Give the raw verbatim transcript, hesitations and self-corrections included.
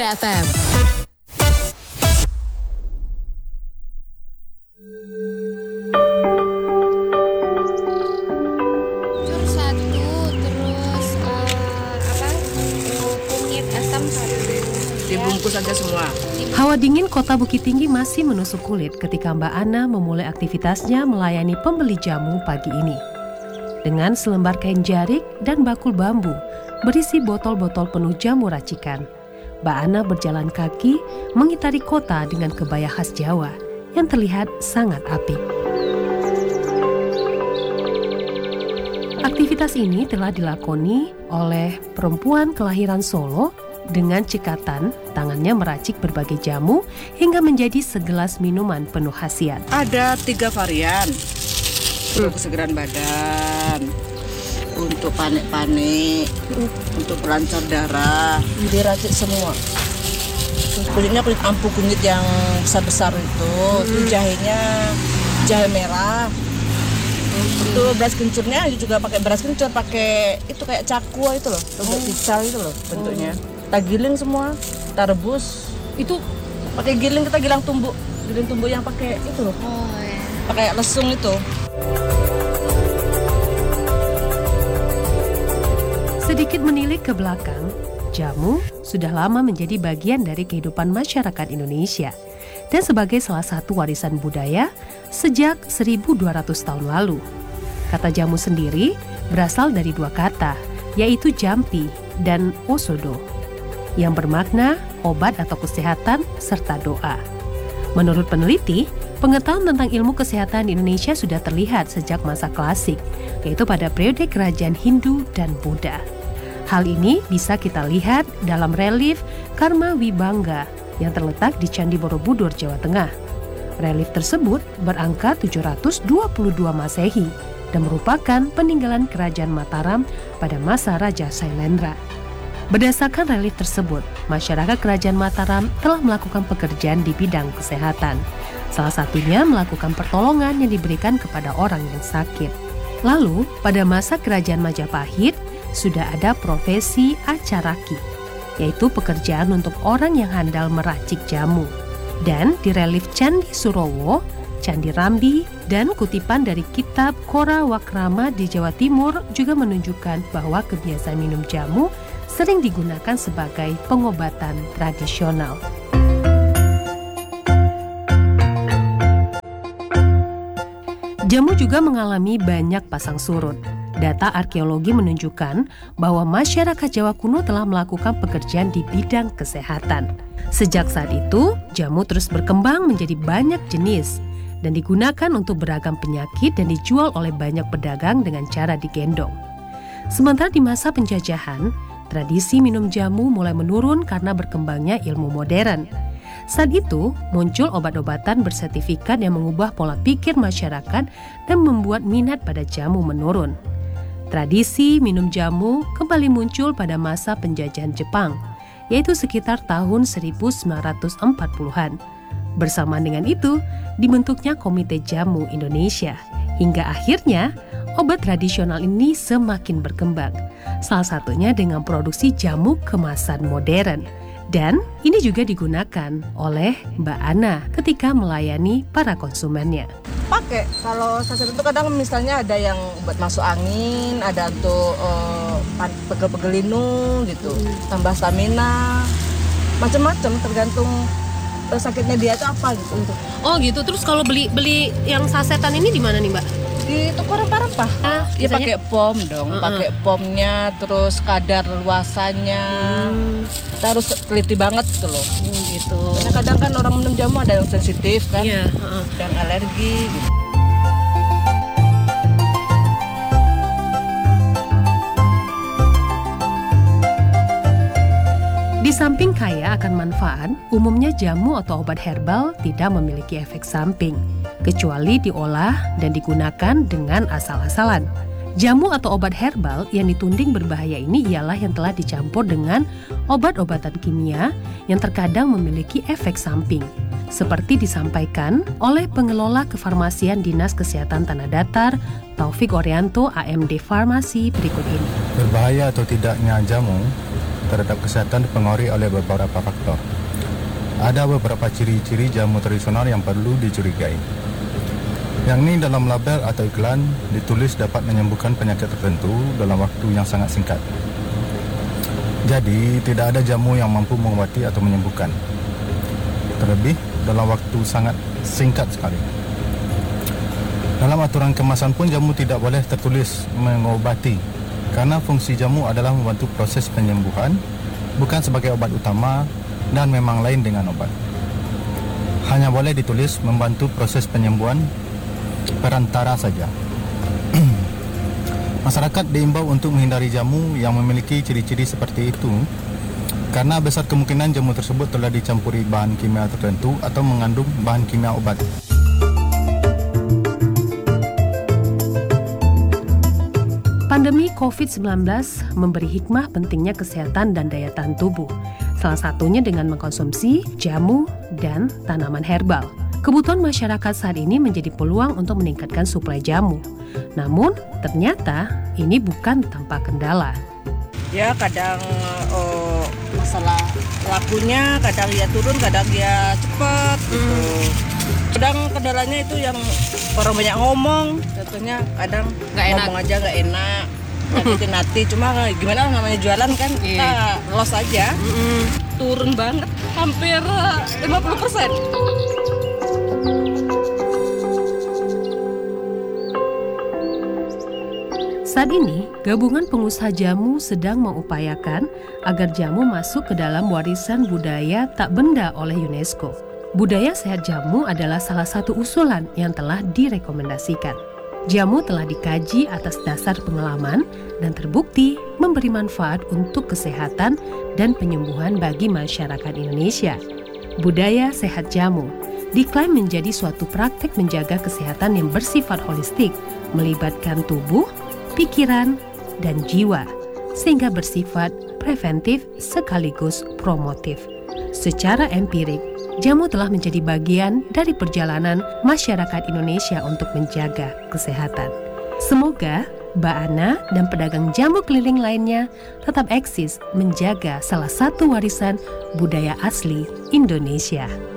F M. Dibungkus aja semua. Hawa dingin kota Bukit Tinggi masih menusuk kulit ketika Mbak Ana memulai aktivitasnya melayani pembeli jamu pagi ini. Dengan selembar kain jarik dan bakul bambu berisi botol-botol penuh jamu racikan, Mbak Ana berjalan kaki mengitari kota dengan kebaya khas Jawa yang terlihat sangat apik. Aktivitas ini telah dilakoni oleh perempuan kelahiran Solo dengan cekatan tangannya meracik berbagai jamu hingga menjadi segelas minuman penuh khasiat. Ada tiga varian untuk kesegaran badan, untuk panik-panik, untuk pelancar darah. Diracik semua. Kulitnya kulit ampuh kunyit yang besar-besar itu, hmm. itu jahenya jahe merah. Untuk beras kencurnya juga pakai beras kencur, pakai itu kayak cakwa itu loh, untuk pisau itu loh bentuknya. Kita giling semua, kita rebus. Itu pakai giling, kita giling tumbuk, giling tumbuk yang pakai itu loh, oh, ya. Pakai lesung itu. Sedikit menilik ke belakang, jamu sudah lama menjadi bagian dari kehidupan masyarakat Indonesia dan sebagai salah satu warisan budaya sejak seribu dua ratus tahun lalu. Kata jamu sendiri berasal dari dua kata, yaitu jampi dan osodo, yang bermakna obat atau kesehatan serta doa. Menurut peneliti, pengetahuan tentang ilmu kesehatan di Indonesia sudah terlihat sejak masa klasik, yaitu pada periode kerajaan Hindu dan Buddha. Hal ini bisa kita lihat dalam relief Karma Wibangga yang terletak di Candi Borobudur, Jawa Tengah. Relief tersebut berangka tujuh ratus dua puluh dua Masehi dan merupakan peninggalan kerajaan Mataram pada masa Raja Sailendra. Berdasarkan relief tersebut, masyarakat kerajaan Mataram telah melakukan pekerjaan di bidang kesehatan. Salah satunya melakukan pertolongan yang diberikan kepada orang yang sakit. Lalu, pada masa kerajaan Majapahit, sudah ada profesi acaraki, yaitu pekerjaan untuk orang yang handal meracik jamu. Dan di relief Candi Surowo, Candi Rambi, dan kutipan dari kitab Kora Wakrama di Jawa Timur juga menunjukkan bahwa kebiasaan minum jamu sering digunakan sebagai pengobatan tradisional. Jamu juga mengalami banyak pasang surut. Data arkeologi menunjukkan bahwa masyarakat Jawa kuno telah melakukan pekerjaan di bidang kesehatan. Sejak saat itu, jamu terus berkembang menjadi banyak jenis dan digunakan untuk beragam penyakit dan dijual oleh banyak pedagang dengan cara digendong. Sementara di masa penjajahan, tradisi minum jamu mulai menurun karena berkembangnya ilmu modern. Saat itu, muncul obat-obatan bersertifikat yang mengubah pola pikir masyarakat dan membuat minat pada jamu menurun. Tradisi minum jamu kembali muncul pada masa penjajahan Jepang, yaitu sekitar tahun seribu sembilan ratus empat puluhan. Bersamaan dengan itu, dibentuknya Komite Jamu Indonesia. Hingga akhirnya, obat tradisional ini semakin berkembang. Salah satunya dengan produksi jamu kemasan modern. Dan ini juga digunakan oleh Mbak Ana ketika melayani para konsumennya. Pakai, kalau saset itu kadang misalnya ada yang buat masuk angin, ada untuk uh, pegel-pegel linu gitu, tambah stamina, macam-macam tergantung uh, sakitnya dia itu apa gitu. Oh gitu, terus kalau beli beli yang sasetan ini di mana nih Mbak? Di toko rempah-rempah. Ah, ya pakai pom dong, uh-uh. pakai pomnya, terus kadar luasannya. Hmm. Kita harus teliti banget gitu loh. Hmm, gitu. Karena kadang kan orang minum jamu ada yang sensitif kan, yeah, uh-uh. yang alergi gitu. Di samping kaya akan manfaat, umumnya jamu atau obat herbal tidak memiliki efek samping, kecuali diolah dan digunakan dengan asal-asalan. Jamu atau obat herbal yang ditunding berbahaya ini ialah yang telah dicampur dengan obat-obatan kimia yang terkadang memiliki efek samping, seperti disampaikan oleh pengelola kefarmasian Dinas Kesehatan Tanah Datar, Taufik Orianto, A M D Farmasi berikut ini. Berbahaya atau tidaknya jamu terhadap kesehatan dipengaruhi oleh beberapa faktor. Ada beberapa ciri-ciri jamu tradisional yang perlu dicurigai. Yang ini dalam label atau iklan ditulis dapat menyembuhkan penyakit tertentu dalam waktu yang sangat singkat. Jadi, tidak ada jamu yang mampu mengobati atau menyembuhkan. Terlebih, dalam waktu sangat singkat sekali. Dalam aturan kemasan pun jamu tidak boleh tertulis mengobati karena fungsi jamu adalah membantu proses penyembuhan, bukan sebagai obat utama dan memang lain dengan obat. Hanya boleh ditulis membantu proses penyembuhan perantara saja. Masyarakat diimbau untuk menghindari jamu yang memiliki ciri-ciri seperti itu karena besar kemungkinan jamu tersebut telah dicampuri bahan kimia tertentu atau mengandung bahan kimia obat. Pandemi covid sembilan belas memberi hikmah pentingnya kesehatan dan daya tahan tubuh. Salah satunya dengan mengkonsumsi jamu dan tanaman herbal. Kebutuhan masyarakat saat ini menjadi peluang untuk meningkatkan suplai jamu. Namun, ternyata ini bukan tanpa kendala. Ya kadang oh, masalah lakunya kadang ya turun, kadang ya cepat gitu. Kadang kendalanya itu yang orang banyak ngomong, contohnya kadang Nggak enak. ngomong aja nggak enak, nyakitin hati. Cuma gimana namanya jualan kan, kita loss aja. Turun banget, hampir lima puluh persen. Saat ini, gabungan pengusaha jamu sedang mengupayakan agar jamu masuk ke dalam warisan budaya tak benda oleh UNESCO. Budaya sehat jamu adalah salah satu usulan yang telah direkomendasikan. Jamu telah dikaji atas dasar pengalaman dan terbukti memberi manfaat untuk kesehatan dan penyembuhan bagi masyarakat Indonesia. Budaya sehat jamu diklaim menjadi suatu praktek menjaga kesehatan yang bersifat holistik, melibatkan tubuh, pikiran, dan jiwa, sehingga bersifat preventif sekaligus promotif. Secara empirik, jamu telah menjadi bagian dari perjalanan masyarakat Indonesia untuk menjaga kesehatan. Semoga Mbak Ana dan pedagang jamu keliling lainnya tetap eksis menjaga salah satu warisan budaya asli Indonesia.